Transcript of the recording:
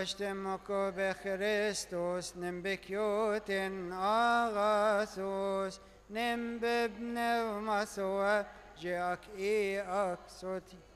اشتمك بخريستوس نم بكيوت اغاثوس نم ببنو مسوى جاك اي اكسوتي